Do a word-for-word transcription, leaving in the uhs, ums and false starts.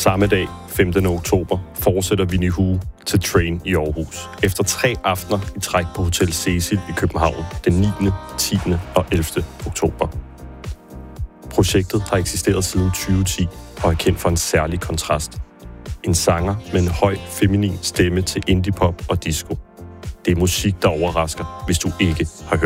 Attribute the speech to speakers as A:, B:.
A: Samme dag, femtende oktober, fortsætter Winnie Hu til Train i Aarhus. Efter tre aftener i træk på Hotel Cecil i København den niende, tiende og ellevte oktober. Projektet har eksisteret siden tyve ti og er kendt for en særlig kontrast. En sanger med en høj, feminin stemme til indie-pop og disco. Det er musik, der overrasker, hvis du ikke har hørt